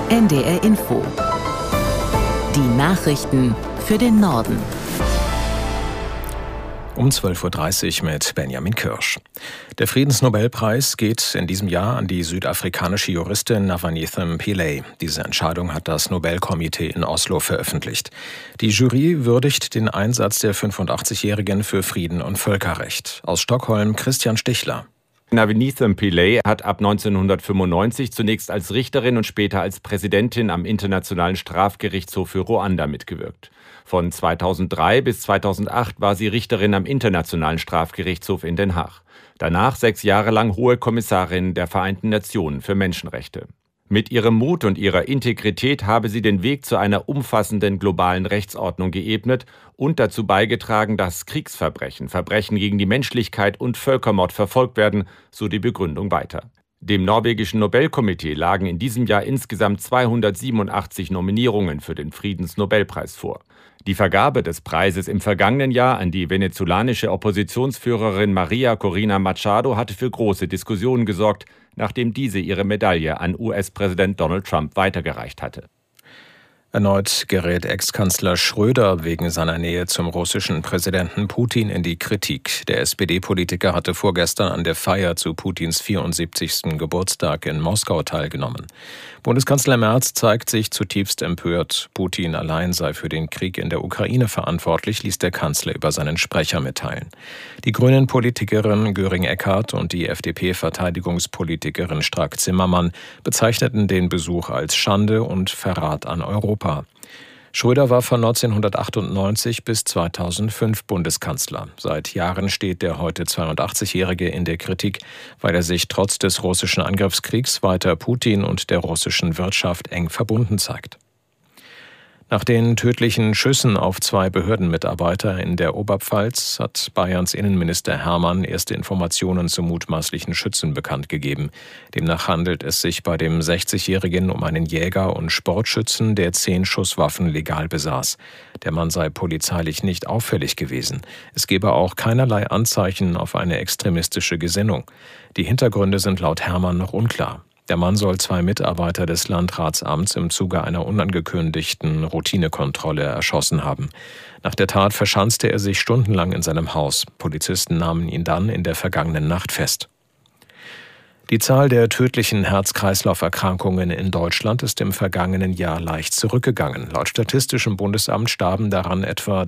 NDR Info. Die Nachrichten für den Norden. Um 12.30 Uhr mit Benjamin Kirsch. Der Friedensnobelpreis geht in diesem Jahr an die südafrikanische Juristin Navaneetham Pillay. Diese Entscheidung hat das Nobelkomitee in Oslo veröffentlicht. Die Jury würdigt den Einsatz der 85-Jährigen für Frieden und Völkerrecht. Aus Stockholm Christian Stichler. Navaneetham Pillay hat ab 1995 zunächst als Richterin und später als Präsidentin am Internationalen Strafgerichtshof für Ruanda mitgewirkt. Von 2003 bis 2008 war sie Richterin am Internationalen Strafgerichtshof in Den Haag. Danach 6 Jahre lang Hohe Kommissarin der Vereinten Nationen für Menschenrechte. Mit ihrem Mut und ihrer Integrität habe sie den Weg zu einer umfassenden globalen Rechtsordnung geebnet und dazu beigetragen, dass Kriegsverbrechen, Verbrechen gegen die Menschlichkeit und Völkermord verfolgt werden, so die Begründung weiter. Dem norwegischen Nobelkomitee lagen in diesem Jahr insgesamt 287 Nominierungen für den Friedensnobelpreis vor. Die Vergabe des Preises im vergangenen Jahr an die venezolanische Oppositionsführerin Maria Corina Machado hatte für große Diskussionen gesorgt, nachdem diese ihre Medaille an US-Präsident Donald Trump weitergereicht hatte. Erneut gerät Ex-Kanzler Schröder wegen seiner Nähe zum russischen Präsidenten Putin in die Kritik. Der SPD-Politiker hatte vorgestern an der Feier zu Putins 74. Geburtstag in Moskau teilgenommen. Bundeskanzler Merz zeigt sich zutiefst empört. Putin allein sei für den Krieg in der Ukraine verantwortlich, ließ der Kanzler über seinen Sprecher mitteilen. Die Grünen-Politikerin Göring-Eckardt und die FDP-Verteidigungspolitikerin Strack-Zimmermann bezeichneten den Besuch als Schande und Verrat an Europa. Schröder war von 1998 bis 2005 Bundeskanzler. Seit Jahren steht der heute 82-Jährige in der Kritik, weil er sich trotz des russischen Angriffskriegs weiter Putin und der russischen Wirtschaft eng verbunden zeigt. Nach den tödlichen Schüssen auf 2 Behördenmitarbeiter in der Oberpfalz hat Bayerns Innenminister Hermann erste Informationen zu mutmaßlichen Schützen bekannt gegeben. Demnach handelt es sich bei dem 60-Jährigen um einen Jäger und Sportschützen, der 10 Schusswaffen legal besaß. Der Mann sei polizeilich nicht auffällig gewesen. Es gebe auch keinerlei Anzeichen auf eine extremistische Gesinnung. Die Hintergründe sind laut Hermann noch unklar. Der Mann soll 2 Mitarbeiter des Landratsamts im Zuge einer unangekündigten Routinekontrolle erschossen haben. Nach der Tat verschanzte er sich stundenlang in seinem Haus. Polizisten nahmen ihn dann in der vergangenen Nacht fest. Die Zahl der tödlichen Herz-Kreislauf-Erkrankungen in Deutschland ist im vergangenen Jahr leicht zurückgegangen. Laut Statistischem Bundesamt starben daran etwa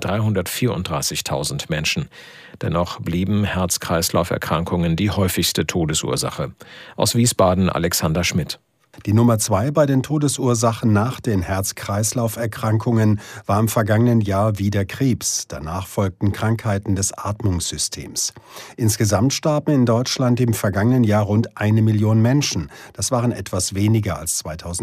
334.000 Menschen. Dennoch blieben Herz-Kreislauf-Erkrankungen die häufigste Todesursache. Aus Wiesbaden Alexander Schmidt. Die Nummer 2 bei den Todesursachen nach den Herz-Kreislauf-Erkrankungen war im vergangenen Jahr wieder Krebs. Danach folgten Krankheiten des Atmungssystems. Insgesamt starben in Deutschland im vergangenen Jahr rund 1 Million Menschen. Das waren etwas weniger als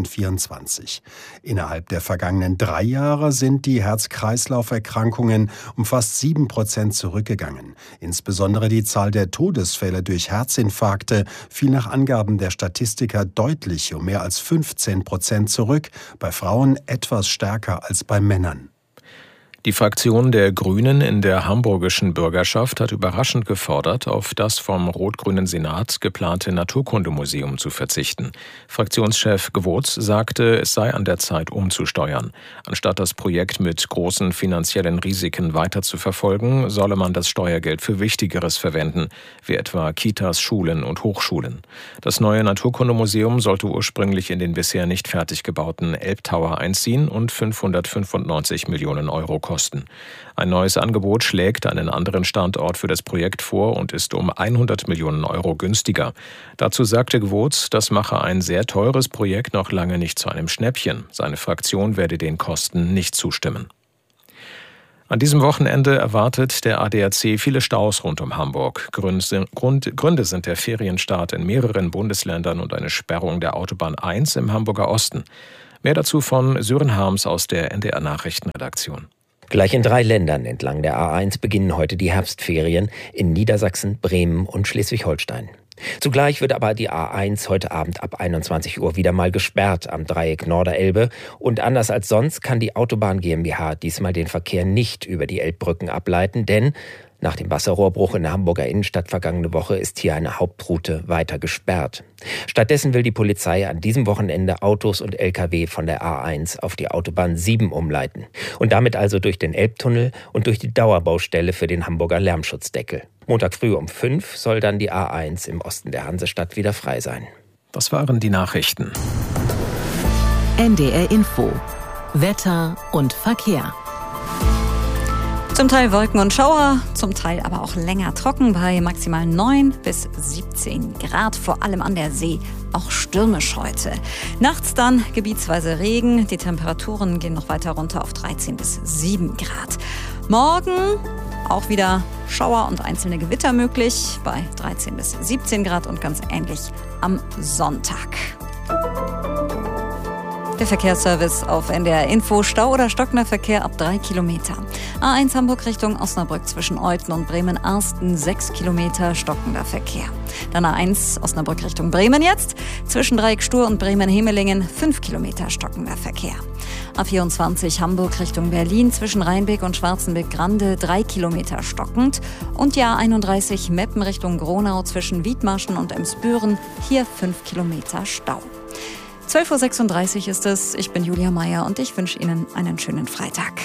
2024. Innerhalb der vergangenen 3 Jahre sind die Herz-Kreislauf-Erkrankungen um fast 7% zurückgegangen. Insbesondere die Zahl der Todesfälle durch Herzinfarkte fiel nach Angaben der Statistiker deutlich um mehr als 15% zurück, bei Frauen etwas stärker als bei Männern. Die Fraktion der Grünen in der hamburgischen Bürgerschaft hat überraschend gefordert, auf das vom rot-grünen Senat geplante Naturkundemuseum zu verzichten. Fraktionschef Gwotz sagte, es sei an der Zeit umzusteuern. Anstatt das Projekt mit großen finanziellen Risiken weiter zu verfolgen, solle man das Steuergeld für Wichtigeres verwenden, wie etwa Kitas, Schulen und Hochschulen. Das neue Naturkundemuseum sollte ursprünglich in den bisher nicht fertig gebauten Elbtower einziehen und 595 Millionen Euro kosten. Ein neues Angebot schlägt einen anderen Standort für das Projekt vor und ist um 100 Millionen Euro günstiger. Dazu sagte Gwotz, das mache ein sehr teures Projekt noch lange nicht zu einem Schnäppchen. Seine Fraktion werde den Kosten nicht zustimmen. An diesem Wochenende erwartet der ADAC viele Staus rund um Hamburg. Gründe sind der Ferienstart in mehreren Bundesländern und eine Sperrung der Autobahn 1 im Hamburger Osten. Mehr dazu von Sören Harms aus der NDR-Nachrichtenredaktion. Gleich in 3 Ländern entlang der A1 beginnen heute die Herbstferien in Niedersachsen, Bremen und Schleswig-Holstein. Zugleich wird aber die A1 heute Abend ab 21 Uhr wieder mal gesperrt am Dreieck Norderelbe. Und anders als sonst kann die Autobahn GmbH diesmal den Verkehr nicht über die Elbbrücken ableiten, denn Nach dem Wasserrohrbruch in der Hamburger Innenstadt vergangene Woche ist hier eine Hauptroute weiter gesperrt. Stattdessen will die Polizei an diesem Wochenende Autos und Lkw von der A1 auf die Autobahn 7 umleiten und damit also durch den Elbtunnel und durch die Dauerbaustelle für den Hamburger Lärmschutzdeckel. Montag früh um 5 soll dann die A1 im Osten der Hansestadt wieder frei sein. Das waren die Nachrichten. NDR Info. Wetter und Verkehr. Zum Teil Wolken und Schauer, zum Teil aber auch länger trocken bei maximal 9 bis 17 Grad, vor allem an der See, auch stürmisch heute. Nachts dann gebietsweise Regen, die Temperaturen gehen noch weiter runter auf 13 bis 7 Grad. Morgen auch wieder Schauer und einzelne Gewitter möglich bei 13 bis 17 Grad und ganz ähnlich am Sonntag. Der Verkehrsservice auf NDR Info. Stau oder stockender Verkehr ab 3 Kilometer. A1 Hamburg Richtung Osnabrück zwischen Euthen und Bremen-Arsten 6 Kilometer stockender Verkehr. Dann A1 Osnabrück Richtung Bremen jetzt. Zwischen Dreieck-Stur und Bremen-Hemelingen 5 Kilometer stockender Verkehr. A24 Hamburg Richtung Berlin zwischen Rheinbeck und Schwarzenbeck-Grande 3 Kilometer stockend. Und die A31 Meppen Richtung Gronau zwischen Wiedmarschen und Emsbüren hier 5 Kilometer Stau. 12.36 Uhr ist es. Ich bin Julia Meyer und ich wünsche Ihnen einen schönen Freitag.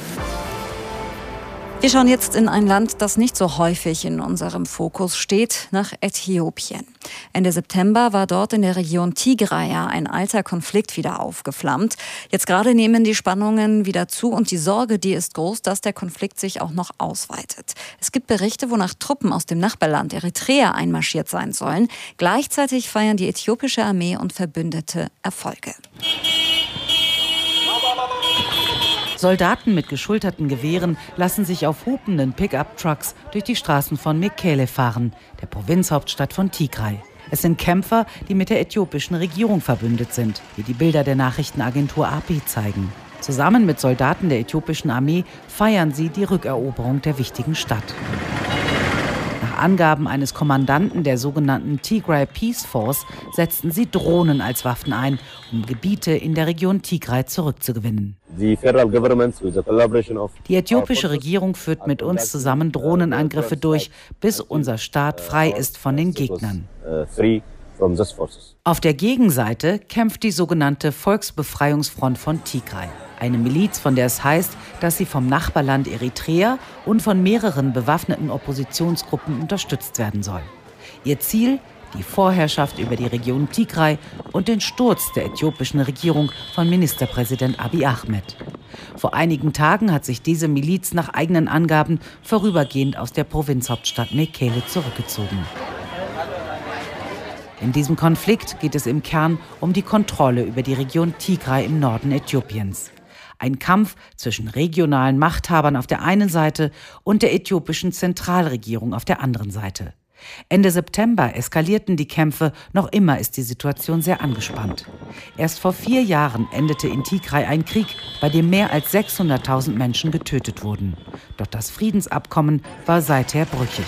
Wir schauen jetzt in ein Land, das nicht so häufig in unserem Fokus steht, nach Äthiopien. Ende September war dort in der Region Tigray ein alter Konflikt wieder aufgeflammt. Jetzt gerade nehmen die Spannungen wieder zu und die Sorge, die ist groß, dass der Konflikt sich auch noch ausweitet. Es gibt Berichte, wonach Truppen aus dem Nachbarland Eritrea einmarschiert sein sollen. Gleichzeitig feiern die äthiopische Armee und Verbündete Erfolge. Soldaten mit geschulterten Gewehren lassen sich auf hupenden Pickup-Trucks durch die Straßen von Mekele fahren, der Provinzhauptstadt von Tigray. Es sind Kämpfer, die mit der äthiopischen Regierung verbündet sind, wie die Bilder der Nachrichtenagentur AP zeigen. Zusammen mit Soldaten der äthiopischen Armee feiern sie die Rückeroberung der wichtigen Stadt. Nach Angaben eines Kommandanten der sogenannten Tigray Peace Force setzten sie Drohnen als Waffen ein, um Gebiete in der Region Tigray zurückzugewinnen. Die äthiopische Regierung führt mit uns zusammen Drohnenangriffe durch, bis unser Staat frei ist von den Gegnern. Auf der Gegenseite kämpft die sogenannte Volksbefreiungsfront von Tigray. Eine Miliz, von der es heißt, dass sie vom Nachbarland Eritrea und von mehreren bewaffneten Oppositionsgruppen unterstützt werden soll. Ihr Ziel? Die Vorherrschaft über die Region Tigray und den Sturz der äthiopischen Regierung von Ministerpräsident Abiy Ahmed. Vor einigen Tagen hat sich diese Miliz nach eigenen Angaben vorübergehend aus der Provinzhauptstadt Mekele zurückgezogen. In diesem Konflikt geht es im Kern um die Kontrolle über die Region Tigray im Norden Äthiopiens. Ein Kampf zwischen regionalen Machthabern auf der einen Seite und der äthiopischen Zentralregierung auf der anderen Seite. Ende September eskalierten die Kämpfe, noch immer ist die Situation sehr angespannt. Erst vor 4 Jahren endete in Tigray ein Krieg, bei dem mehr als 600.000 Menschen getötet wurden. Doch das Friedensabkommen war seither brüchig.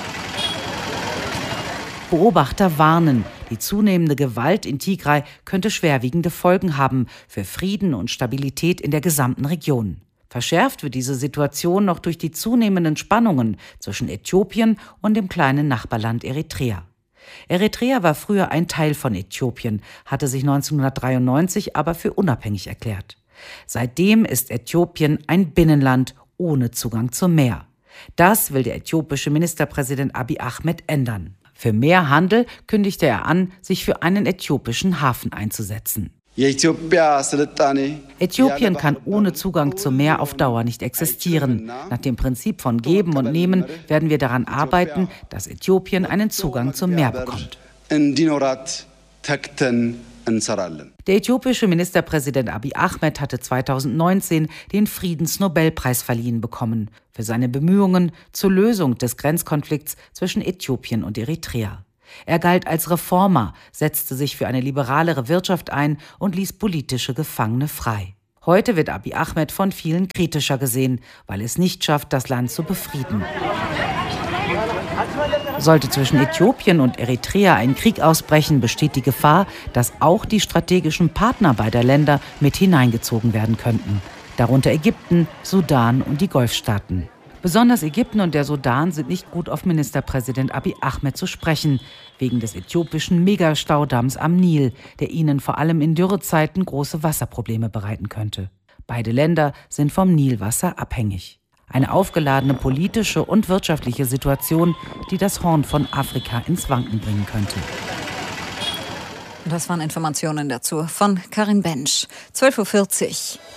Beobachter warnen, die zunehmende Gewalt in Tigray könnte schwerwiegende Folgen haben für Frieden und Stabilität in der gesamten Region. Verschärft wird diese Situation noch durch die zunehmenden Spannungen zwischen Äthiopien und dem kleinen Nachbarland Eritrea. Eritrea war früher ein Teil von Äthiopien, hatte sich 1993 aber für unabhängig erklärt. Seitdem ist Äthiopien ein Binnenland ohne Zugang zum Meer. Das will der äthiopische Ministerpräsident Abiy Ahmed ändern. Für mehr Handel kündigte er an, sich für einen äthiopischen Hafen einzusetzen. Äthiopien kann ohne Zugang zum Meer auf Dauer nicht existieren. Nach dem Prinzip von Geben und Nehmen werden wir daran arbeiten, dass Äthiopien einen Zugang zum Meer bekommt. Der äthiopische Ministerpräsident Abiy Ahmed hatte 2019 den Friedensnobelpreis verliehen bekommen für seine Bemühungen zur Lösung des Grenzkonflikts zwischen Äthiopien und Eritrea. Er galt als Reformer, setzte sich für eine liberalere Wirtschaft ein und ließ politische Gefangene frei. Heute wird Abiy Ahmed von vielen kritischer gesehen, weil es nicht schafft, das Land zu befrieden. Sollte zwischen Äthiopien und Eritrea ein Krieg ausbrechen, besteht die Gefahr, dass auch die strategischen Partner beider Länder mit hineingezogen werden könnten. Darunter Ägypten, Sudan und die Golfstaaten. Besonders Ägypten und der Sudan sind nicht gut auf Ministerpräsident Abiy Ahmed zu sprechen, wegen des äthiopischen Megastaudamms am Nil, der ihnen vor allem in Dürrezeiten große Wasserprobleme bereiten könnte. Beide Länder sind vom Nilwasser abhängig. Eine aufgeladene politische und wirtschaftliche Situation, die das Horn von Afrika ins Wanken bringen könnte. Das waren Informationen dazu von Karin Bensch. 12.40 Uhr.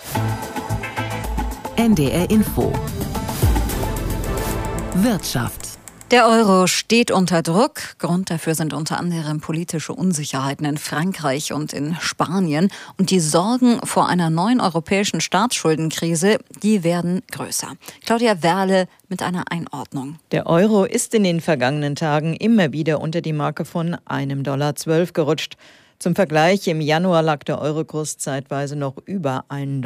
NDR Info. Wirtschaft. Der Euro steht unter Druck. Grund dafür sind unter anderem politische Unsicherheiten in Frankreich und in Spanien. Und die Sorgen vor einer neuen europäischen Staatsschuldenkrise, die werden größer. Claudia Werle mit einer Einordnung. Der Euro ist in den vergangenen Tagen immer wieder unter die Marke von $1,12 gerutscht. Zum Vergleich, im Januar lag der Eurokurs zeitweise noch über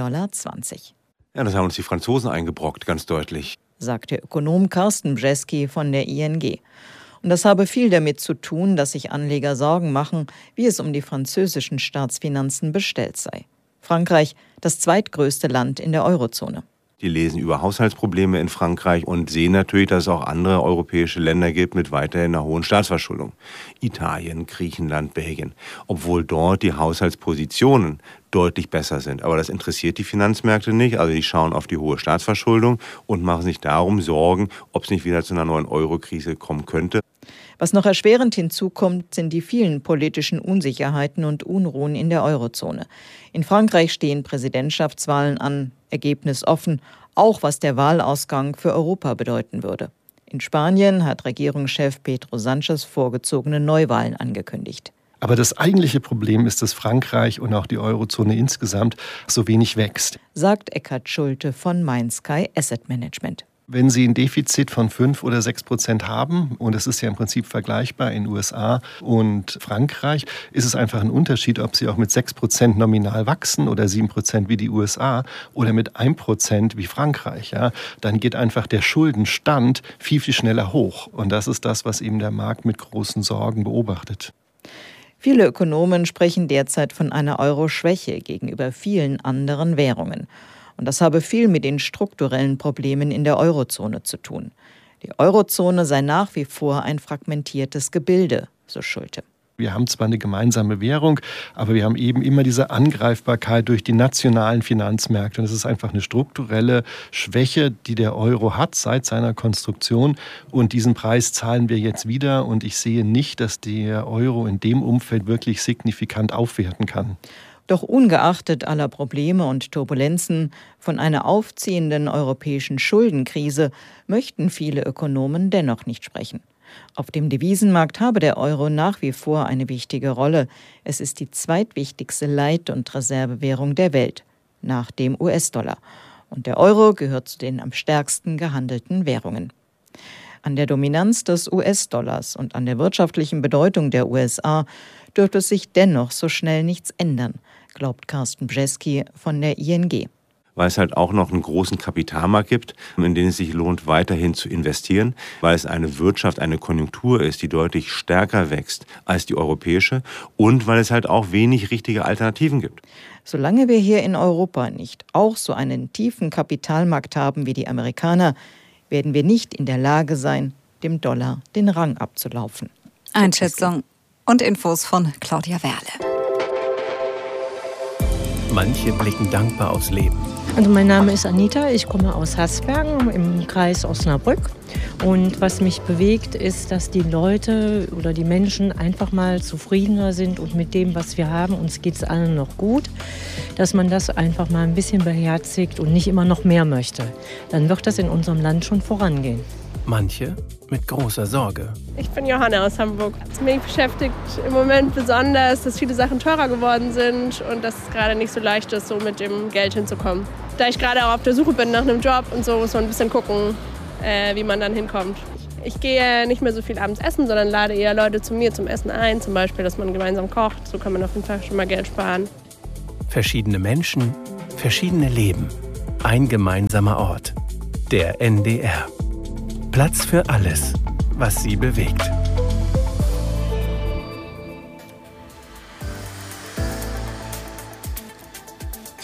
$1,20. Ja, das haben uns die Franzosen eingebrockt, ganz deutlich, sagt der Ökonom Carsten Bjeski von der ING. Und das habe viel damit zu tun, dass sich Anleger Sorgen machen, wie es um die französischen Staatsfinanzen bestellt sei. Frankreich, das zweitgrößte Land in der Eurozone. Die lesen über Haushaltsprobleme in Frankreich und sehen natürlich, dass es auch andere europäische Länder gibt mit weiterhin einer hohen Staatsverschuldung. Italien, Griechenland, Belgien. Obwohl dort die Haushaltspositionen deutlich besser sind. Aber das interessiert die Finanzmärkte nicht. Also die schauen auf die hohe Staatsverschuldung und machen sich darum Sorgen, ob es nicht wieder zu einer neuen Euro-Krise kommen könnte. Was noch erschwerend hinzukommt, sind die vielen politischen Unsicherheiten und Unruhen in der Eurozone. In Frankreich stehen Präsidentschaftswahlen an, Ergebnis offen, auch was der Wahlausgang für Europa bedeuten würde. In Spanien hat Regierungschef Pedro Sánchez vorgezogene Neuwahlen angekündigt. Aber das eigentliche Problem ist, dass Frankreich und auch die Eurozone insgesamt so wenig wächst, sagt Eckhard Schulte von MindSky Asset Management. Wenn Sie ein Defizit von 5 oder 6% haben, und es ist ja im Prinzip vergleichbar in USA und Frankreich, ist es einfach ein Unterschied, ob Sie auch mit 6% nominal wachsen oder 7% wie die USA oder mit 1% wie Frankreich. Ja? Dann geht einfach der Schuldenstand viel, viel schneller hoch. Und das ist das, was eben der Markt mit großen Sorgen beobachtet. Viele Ökonomen sprechen derzeit von einer Euro-Schwäche gegenüber vielen anderen Währungen. Und das habe viel mit den strukturellen Problemen in der Eurozone zu tun. Die Eurozone sei nach wie vor ein fragmentiertes Gebilde, so Schulte. Wir haben zwar eine gemeinsame Währung, aber wir haben eben immer diese Angreifbarkeit durch die nationalen Finanzmärkte. Und es ist einfach eine strukturelle Schwäche, die der Euro hat seit seiner Konstruktion. Und diesen Preis zahlen wir jetzt wieder. Und ich sehe nicht, dass der Euro in dem Umfeld wirklich signifikant aufwerten kann. Doch ungeachtet aller Probleme und Turbulenzen von einer aufziehenden europäischen Schuldenkrise möchten viele Ökonomen dennoch nicht sprechen. Auf dem Devisenmarkt habe der Euro nach wie vor eine wichtige Rolle. Es ist die zweitwichtigste Leit- und Reservewährung der Welt, nach dem US-Dollar. Und der Euro gehört zu den am stärksten gehandelten Währungen. An der Dominanz des US-Dollars und an der wirtschaftlichen Bedeutung der USA dürfte sich dennoch so schnell nichts ändern, glaubt Carsten Bjeski von der ING. Weil es halt auch noch einen großen Kapitalmarkt gibt, in den es sich lohnt, weiterhin zu investieren, weil es eine Wirtschaft, eine Konjunktur ist, die deutlich stärker wächst als die europäische und weil es halt auch wenig richtige Alternativen gibt. Solange wir hier in Europa nicht auch so einen tiefen Kapitalmarkt haben wie die Amerikaner, werden wir nicht in der Lage sein, dem Dollar den Rang abzulaufen. Einschätzung und Infos von Claudia Werle. Manche blicken dankbar aufs Leben. Also mein Name ist Anita, ich komme aus Hasbergen im Kreis Osnabrück. Und was mich bewegt, ist, dass die Leute oder die Menschen einfach mal zufriedener sind und mit dem, was wir haben, uns geht es allen noch gut, dass man das einfach mal ein bisschen beherzigt und nicht immer noch mehr möchte. Dann wird das in unserem Land schon vorangehen. Manche mit großer Sorge. Ich bin Johanna aus Hamburg. Mich beschäftigt im Moment besonders, dass viele Sachen teurer geworden sind und dass es gerade nicht so leicht ist, so mit dem Geld hinzukommen. Da ich gerade auch auf der Suche bin nach einem Job und so, muss man ein bisschen gucken, wie man dann hinkommt. Ich gehe nicht mehr so viel abends essen, sondern lade eher Leute zu mir zum Essen ein, zum Beispiel, dass man gemeinsam kocht. So kann man auf jeden Fall schon mal Geld sparen. Verschiedene Menschen, verschiedene Leben. Ein gemeinsamer Ort. Der NDR. Platz für alles, was Sie bewegt.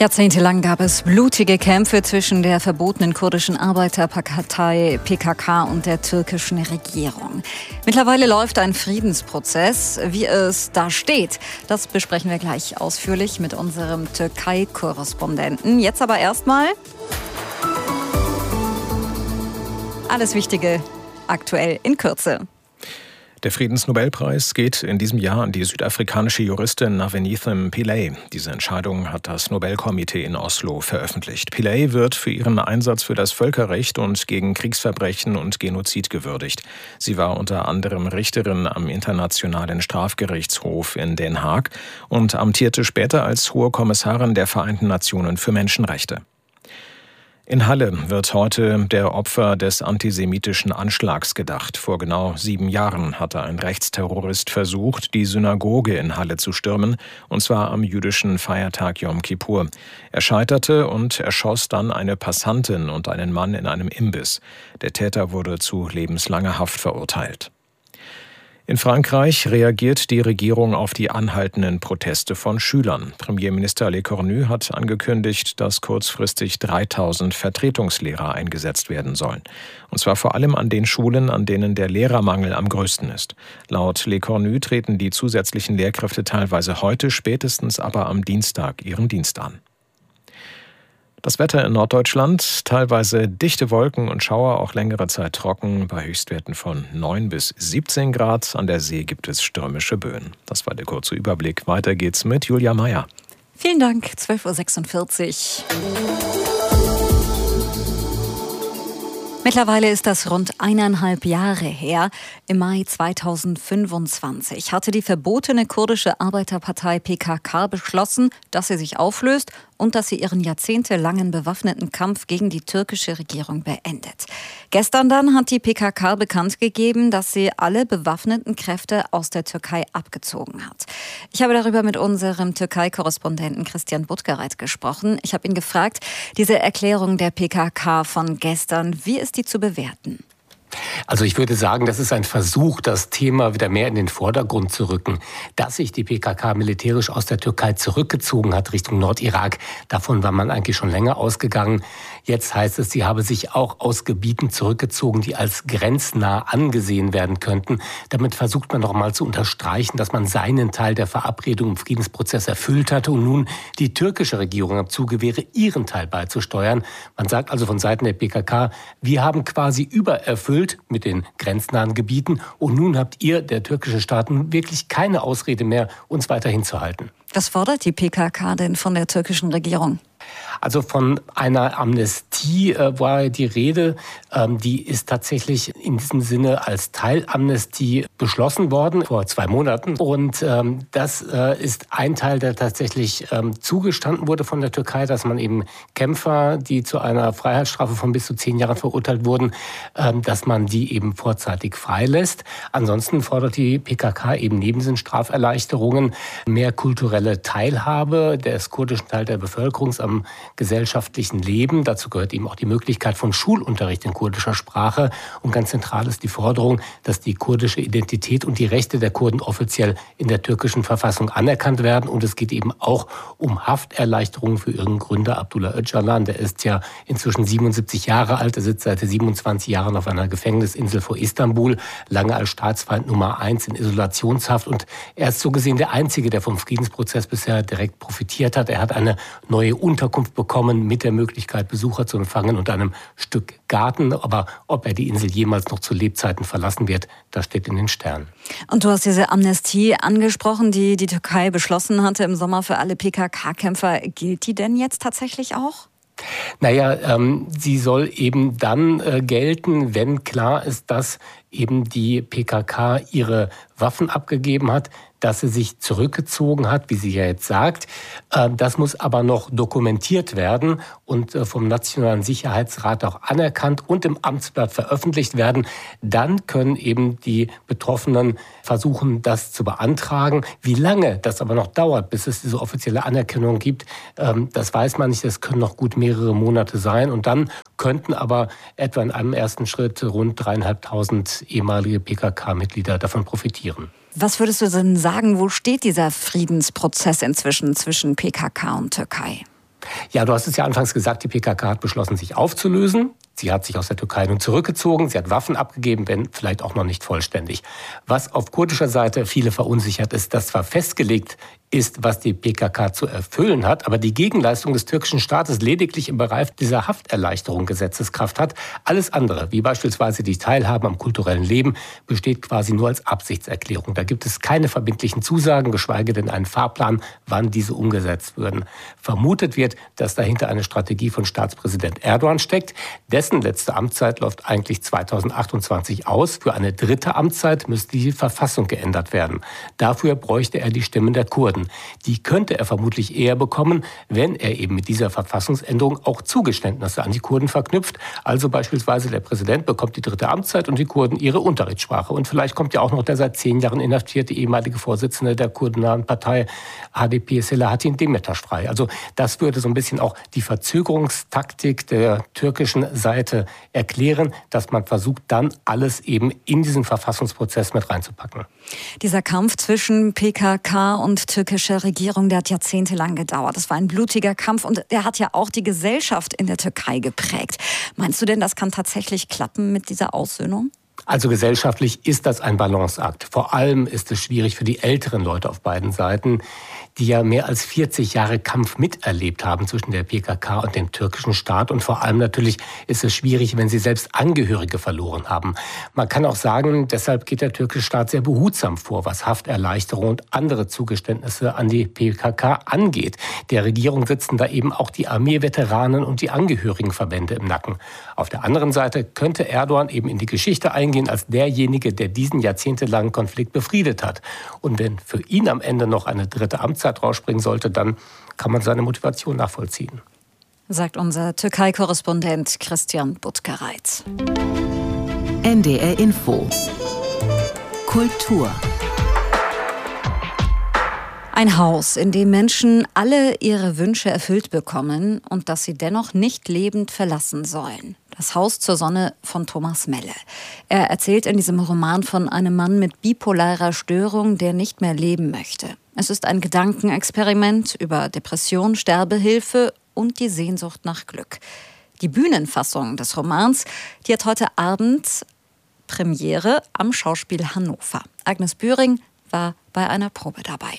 Jahrzehntelang gab es blutige Kämpfe zwischen der verbotenen kurdischen Arbeiterpartei PKK und der türkischen Regierung. Mittlerweile läuft ein Friedensprozess. Wie es da steht, das besprechen wir gleich ausführlich mit unserem Türkei-Korrespondenten. Jetzt aber erstmal alles Wichtige aktuell in Kürze. Der Friedensnobelpreis geht in diesem Jahr an die südafrikanische Juristin Navenetham Pillay. Diese Entscheidung hat das Nobelkomitee in Oslo veröffentlicht. Pillay wird für ihren Einsatz für das Völkerrecht und gegen Kriegsverbrechen und Genozid gewürdigt. Sie war unter anderem Richterin am Internationalen Strafgerichtshof in Den Haag und amtierte später als Hohe Kommissarin der Vereinten Nationen für Menschenrechte. In Halle wird heute der Opfer des antisemitischen Anschlags gedacht. Vor genau 7 Jahren hatte ein Rechtsterrorist versucht, die Synagoge in Halle zu stürmen, und zwar am jüdischen Feiertag Yom Kippur. Er scheiterte und erschoss dann eine Passantin und einen Mann in einem Imbiss. Der Täter wurde zu lebenslanger Haft verurteilt. In Frankreich reagiert die Regierung auf die anhaltenden Proteste von Schülern. Premierminister Lecornu hat angekündigt, dass kurzfristig 3000 Vertretungslehrer eingesetzt werden sollen. Und zwar vor allem an den Schulen, an denen der Lehrermangel am größten ist. Laut Lecornu treten die zusätzlichen Lehrkräfte teilweise heute, spätestens aber am Dienstag ihren Dienst an. Das Wetter in Norddeutschland, teilweise dichte Wolken und Schauer, auch längere Zeit trocken, bei Höchstwerten von 9 bis 17 Grad. An der See gibt es stürmische Böen. Das war der kurze Überblick. Weiter geht's mit Julia Meyer. Vielen Dank, 12.46 Uhr. Mittlerweile ist das rund 1,5 Jahre her. Im Mai 2025 hatte die verbotene kurdische Arbeiterpartei PKK beschlossen, dass sie sich auflöst und dass sie ihren jahrzehntelangen bewaffneten Kampf gegen die türkische Regierung beendet. Gestern dann hat die PKK bekannt gegeben, dass sie alle bewaffneten Kräfte aus der Türkei abgezogen hat. Ich habe darüber mit unserem Türkei-Korrespondenten Christian Buttgereit gesprochen. Ich habe ihn gefragt, diese Erklärung der PKK von gestern, wie ist die zu bewerten? Also ich würde sagen, das ist ein Versuch, das Thema wieder mehr in den Vordergrund zu rücken. Dass sich die PKK militärisch aus der Türkei zurückgezogen hat Richtung Nordirak, davon war man eigentlich schon länger ausgegangen. Jetzt heißt es, sie habe sich auch aus Gebieten zurückgezogen, die als grenznah angesehen werden könnten. Damit versucht man noch mal zu unterstreichen, dass man seinen Teil der Verabredung im Friedensprozess erfüllt hatte und nun die türkische Regierung am Zuge wäre, ihren Teil beizusteuern. Man sagt also von Seiten der PKK, wir haben quasi übererfüllt mit den grenznahen Gebieten und nun habt ihr, der türkische Staat, wirklich keine Ausrede mehr, uns weiter hinzuhalten. Was fordert die PKK denn von der türkischen Regierung? Also von einer Amnestie war die Rede. Die ist tatsächlich in diesem Sinne als Teilamnestie beschlossen worden vor 2 Monaten. Und das ist ein Teil, der tatsächlich zugestanden wurde von der Türkei, dass man eben Kämpfer, die zu einer Freiheitsstrafe von bis zu 10 Jahren verurteilt wurden, dass man die eben vorzeitig freilässt. Ansonsten fordert die PKK eben neben diesen Straferleichterungen mehr kulturelle Teilhabe des kurdischen Teils der Bevölkerung am gesellschaftlichen Leben. Dazu gehört eben auch die Möglichkeit von Schulunterricht in kurdischer Sprache. Und ganz zentral ist die Forderung, dass die kurdische Identität und die Rechte der Kurden offiziell in der türkischen Verfassung anerkannt werden. Und es geht eben auch um Hafterleichterungen für ihren Gründer Abdullah Öcalan. Der ist ja inzwischen 77 Jahre alt. Er sitzt seit 27 Jahren auf einer Gefängnisinsel vor Istanbul, lange als Staatsfeind Nummer 1 in Isolationshaft. Und er ist so gesehen der Einzige, der vom Friedensprozess bisher direkt profitiert hat. Er hat eine neue Unterkunft bekommen mit der Möglichkeit, Besucher zu empfangen und einem Stück Garten. Aber ob er die Insel jemals noch zu Lebzeiten verlassen wird, das steht in den Sternen. Und du hast diese Amnestie angesprochen, die die Türkei beschlossen hatte im Sommer für alle PKK-Kämpfer. Gilt die denn jetzt tatsächlich auch? Naja, sie soll eben dann gelten, wenn klar ist, dass eben die PKK ihre Waffen abgegeben hat, dass sie sich zurückgezogen hat, wie sie ja jetzt sagt. Das muss aber noch dokumentiert werden und vom Nationalen Sicherheitsrat auch anerkannt und im Amtsblatt veröffentlicht werden. Dann können eben die Betroffenen versuchen, das zu beantragen. Wie lange das aber noch dauert, bis es diese offizielle Anerkennung gibt, das weiß man nicht. Das können noch gut mehrere Monate sein. Und dann könnten aber etwa in einem ersten Schritt rund 3.500 ehemalige PKK-Mitglieder davon profitieren. Was würdest du denn sagen, wo steht dieser Friedensprozess inzwischen zwischen PKK und Türkei? Ja, du hast es ja anfangs gesagt, die PKK hat beschlossen, sich aufzulösen. Sie hat sich aus der Türkei nun zurückgezogen, sie hat Waffen abgegeben, wenn vielleicht auch noch nicht vollständig. Was auf kurdischer Seite viele verunsichert ist, dass zwar festgelegt ist, was die PKK zu erfüllen hat, aber die Gegenleistung des türkischen Staates lediglich im Bereich dieser Hafterleichterung Gesetzeskraft hat. Alles andere, wie beispielsweise die Teilhabe am kulturellen Leben, besteht quasi nur als Absichtserklärung. Da gibt es keine verbindlichen Zusagen, geschweige denn einen Fahrplan, wann diese umgesetzt würden. Vermutet wird, dass dahinter eine Strategie von Staatspräsident Erdogan steckt. Dessen letzte Amtszeit läuft eigentlich 2028 aus. Für eine dritte Amtszeit müsste die Verfassung geändert werden. Dafür bräuchte er die Stimmen der Kurden. Die könnte er vermutlich eher bekommen, wenn er eben mit dieser Verfassungsänderung auch Zugeständnisse an die Kurden verknüpft. Also beispielsweise der Präsident bekommt die dritte Amtszeit und die Kurden ihre Unterrichtssprache. Und vielleicht kommt ja auch noch der seit 10 Jahren inhaftierte ehemalige Vorsitzende der kurdennahen Partei HDP Selahattin Demirtas frei. Also das würde so ein bisschen auch die Verzögerungstaktik der türkischen Seite erklären, dass man versucht, dann alles eben in diesen Verfassungsprozess mit reinzupacken. Dieser Kampf zwischen PKK und türkischer Regierung, der hat jahrzehntelang gedauert. Das war ein blutiger Kampf und der hat ja auch die Gesellschaft in der Türkei geprägt. Meinst du denn, das kann tatsächlich klappen mit dieser Aussöhnung? Also gesellschaftlich ist das ein Balanceakt. Vor allem ist es schwierig für die älteren Leute auf beiden Seiten, die ja mehr als 40 Jahre Kampf miterlebt haben zwischen der PKK und dem türkischen Staat. Und vor allem natürlich ist es schwierig, wenn sie selbst Angehörige verloren haben. Man kann auch sagen, deshalb geht der türkische Staat sehr behutsam vor, was Hafterleichterung und andere Zugeständnisse an die PKK angeht. Der Regierung sitzen da eben auch die Armeeveteranen und die Angehörigenverbände im Nacken. Auf der anderen Seite könnte Erdogan eben in die Geschichte eingehen als derjenige, der diesen jahrzehntelangen Konflikt befriedet hat. Und wenn für ihn am Ende noch eine dritte Amtszeit rausspringen sollte, dann kann man seine Motivation nachvollziehen. Sagt unser Türkei-Korrespondent Christian Butgereit. NDR Info. Kultur. Ein Haus, in dem Menschen alle ihre Wünsche erfüllt bekommen und das sie dennoch nicht lebend verlassen sollen. Das Haus zur Sonne von Thomas Melle. Er erzählt in diesem Roman von einem Mann mit bipolarer Störung, der nicht mehr leben möchte. Es ist ein Gedankenexperiment über Depression, Sterbehilfe und die Sehnsucht nach Glück. Die Bühnenfassung des Romans, die hat heute Abend Premiere am Schauspiel Hannover. Agnes Bühring war bei einer Probe dabei.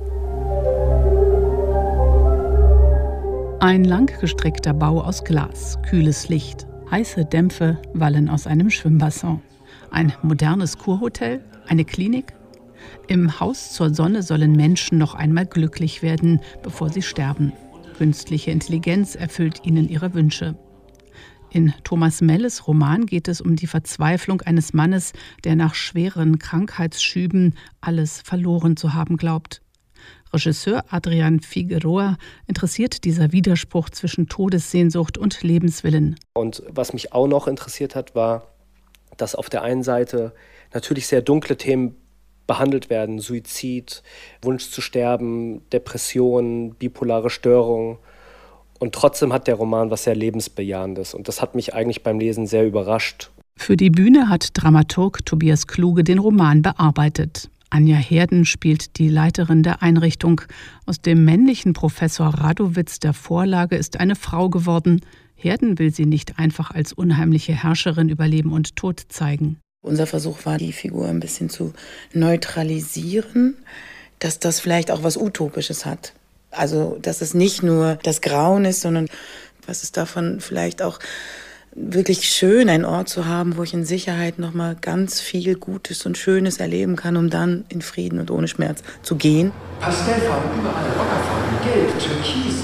Ein langgestreckter Bau aus Glas, kühles Licht, heiße Dämpfe wallen aus einem Schwimmbassin. Ein modernes Kurhotel, eine Klinik. Im Haus zur Sonne sollen Menschen noch einmal glücklich werden, bevor sie sterben. Künstliche Intelligenz erfüllt ihnen ihre Wünsche. In Thomas Melles Roman geht es um die Verzweiflung eines Mannes, der nach schweren Krankheitsschüben alles verloren zu haben glaubt. Regisseur Adrian Figueroa interessiert dieser Widerspruch zwischen Todessehnsucht und Lebenswillen. Und was mich auch noch interessiert hat, war, dass auf der einen Seite natürlich sehr dunkle Themen behandelt werden. Suizid, Wunsch zu sterben, Depression, bipolare Störung. Und trotzdem hat der Roman was sehr Lebensbejahendes. Und das hat mich eigentlich beim Lesen sehr überrascht. Für die Bühne hat Dramaturg Tobias Kluge den Roman bearbeitet. Anja Herden spielt die Leiterin der Einrichtung. Aus dem männlichen Professor Radowitz der Vorlage ist eine Frau geworden. Herden will sie nicht einfach als unheimliche Herrscherin über Leben und Tod zeigen. Unser Versuch war, die Figur ein bisschen zu neutralisieren, dass das vielleicht auch was Utopisches hat. Also, dass es nicht nur das Grauen ist, sondern was ist davon vielleicht auch wirklich schön, einen Ort zu haben, wo ich in Sicherheit nochmal ganz viel Gutes und Schönes erleben kann, um dann in Frieden und ohne Schmerz zu gehen. Pastellfarben überall, Ockerfarben, Gelb, Türkis.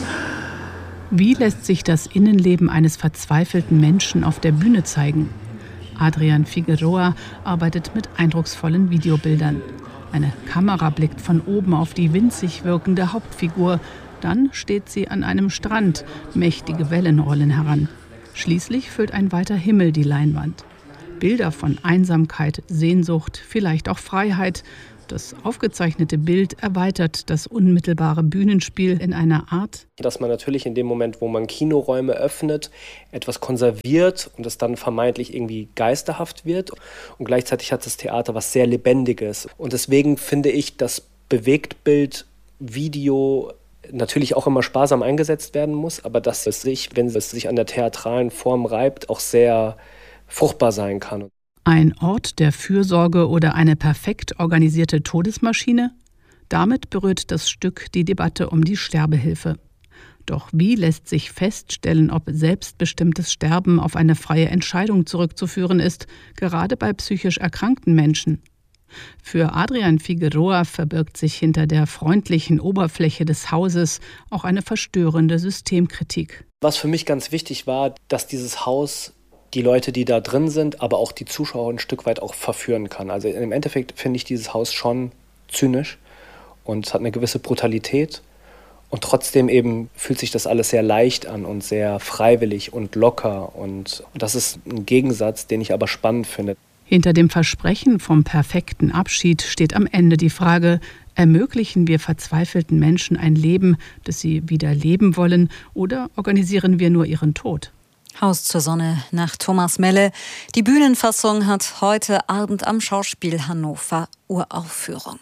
Wie lässt sich das Innenleben eines verzweifelten Menschen auf der Bühne zeigen? Adrian Figueroa arbeitet mit eindrucksvollen Videobildern. Eine Kamera blickt von oben auf die winzig wirkende Hauptfigur. Dann steht sie an einem Strand. Mächtige Wellen rollen heran. Schließlich füllt ein weiter Himmel die Leinwand. Bilder von Einsamkeit, Sehnsucht, vielleicht auch Freiheit. Das aufgezeichnete Bild erweitert das unmittelbare Bühnenspiel in einer Art, dass man natürlich in dem Moment, wo man Kinoräume öffnet, etwas konserviert und es dann vermeintlich irgendwie geisterhaft wird. Und gleichzeitig hat das Theater was sehr Lebendiges. Und deswegen finde ich das Bewegtbild, Video natürlich auch immer sparsam eingesetzt werden muss, aber dass es sich, wenn es sich an der theatralen Form reibt, auch sehr fruchtbar sein kann. Ein Ort der Fürsorge oder eine perfekt organisierte Todesmaschine? Damit berührt das Stück die Debatte um die Sterbehilfe. Doch wie lässt sich feststellen, ob selbstbestimmtes Sterben auf eine freie Entscheidung zurückzuführen ist, gerade bei psychisch erkrankten Menschen? Für Adrian Figueroa verbirgt sich hinter der freundlichen Oberfläche des Hauses auch eine verstörende Systemkritik. Was für mich ganz wichtig war, dass dieses Haus die Leute, die da drin sind, aber auch die Zuschauer ein Stück weit auch verführen kann. Also im Endeffekt finde ich dieses Haus schon zynisch und es hat eine gewisse Brutalität. Und trotzdem eben fühlt sich das alles sehr leicht an und sehr freiwillig und locker. Und das ist ein Gegensatz, den ich aber spannend finde. Hinter dem Versprechen vom perfekten Abschied steht am Ende die Frage, ermöglichen wir verzweifelten Menschen ein Leben, das sie wieder leben wollen, oder organisieren wir nur ihren Tod? Haus zur Sonne nach Thomas Melle. Die Bühnenfassung hat heute Abend am Schauspiel Hannover Uraufführung.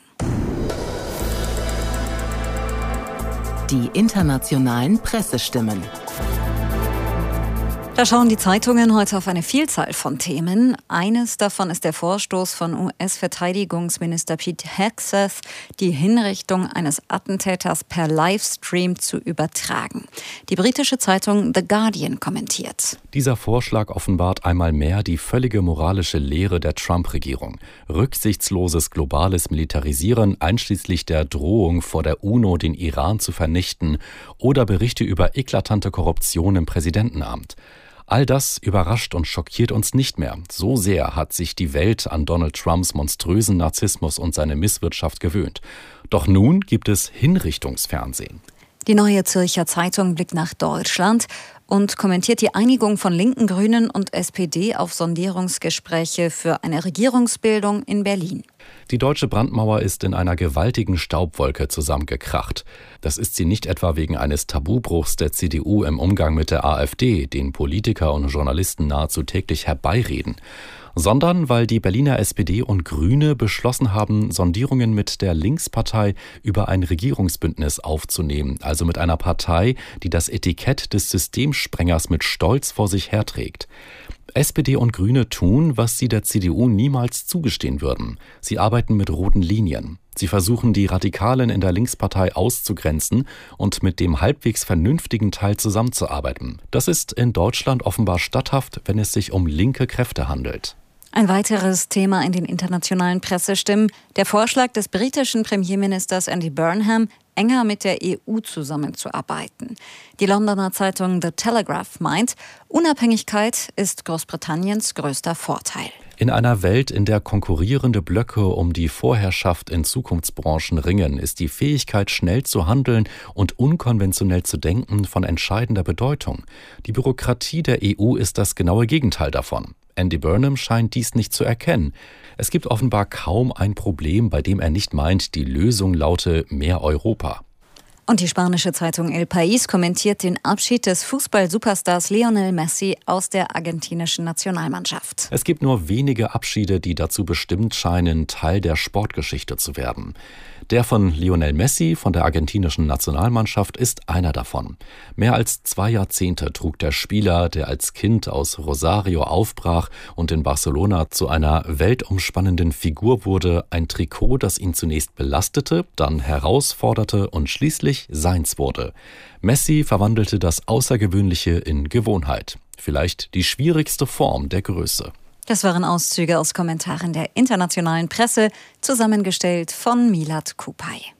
Die internationalen Pressestimmen. Da schauen die Zeitungen heute auf eine Vielzahl von Themen. Eines davon ist der Vorstoß von US-Verteidigungsminister Pete Hegseth, die Hinrichtung eines Attentäters per Livestream zu übertragen. Die britische Zeitung The Guardian kommentiert. Dieser Vorschlag offenbart einmal mehr die völlige moralische Lehre der Trump-Regierung. Rücksichtsloses globales Militarisieren, einschließlich der Drohung vor der UNO, den Iran zu vernichten, oder Berichte über eklatante Korruption im Präsidentenamt. All das überrascht und schockiert uns nicht mehr. So sehr hat sich die Welt an Donald Trumps monströsen Narzissmus und seine Misswirtschaft gewöhnt. Doch nun gibt es Hinrichtungsfernsehen. Die Neue Zürcher Zeitung blickt nach Deutschland und kommentiert die Einigung von Linken, Grünen und SPD auf Sondierungsgespräche für eine Regierungsbildung in Berlin. Die deutsche Brandmauer ist in einer gewaltigen Staubwolke zusammengekracht. Das ist sie nicht etwa wegen eines Tabubruchs der CDU im Umgang mit der AfD, den Politiker und Journalisten nahezu täglich herbeireden, sondern weil die Berliner SPD und Grüne beschlossen haben, Sondierungen mit der Linkspartei über ein Regierungsbündnis aufzunehmen, also mit einer Partei, die das Etikett des Systemsprengers mit Stolz vor sich herträgt. SPD und Grüne tun, was sie der CDU niemals zugestehen würden. Sie arbeiten mit roten Linien. Sie versuchen, die Radikalen in der Linkspartei auszugrenzen und mit dem halbwegs vernünftigen Teil zusammenzuarbeiten. Das ist in Deutschland offenbar statthaft, wenn es sich um linke Kräfte handelt. Ein weiteres Thema in den internationalen Pressestimmen: der Vorschlag des britischen Premierministers Andy Burnham, enger mit der EU zusammenzuarbeiten. Die Londoner Zeitung The Telegraph meint, Unabhängigkeit ist Großbritanniens größter Vorteil. In einer Welt, in der konkurrierende Blöcke um die Vorherrschaft in Zukunftsbranchen ringen, ist die Fähigkeit, schnell zu handeln und unkonventionell zu denken, von entscheidender Bedeutung. Die Bürokratie der EU ist das genaue Gegenteil davon. Andy Burnham scheint dies nicht zu erkennen. Es gibt offenbar kaum ein Problem, bei dem er nicht meint, die Lösung laute mehr Europa. Und die spanische Zeitung El País kommentiert den Abschied des Fußball-Superstars Lionel Messi aus der argentinischen Nationalmannschaft. Es gibt nur wenige Abschiede, die dazu bestimmt scheinen, Teil der Sportgeschichte zu werden. Der von Lionel Messi von der argentinischen Nationalmannschaft ist einer davon. Mehr als 2 Jahrzehnte trug der Spieler, der als Kind aus Rosario aufbrach und in Barcelona zu einer weltumspannenden Figur wurde, ein Trikot, das ihn zunächst belastete, dann herausforderte und schließlich seins wurde. Messi verwandelte das Außergewöhnliche in Gewohnheit. Vielleicht die schwierigste Form der Größe. Das waren Auszüge aus Kommentaren der internationalen Presse, zusammengestellt von Milad Kupay.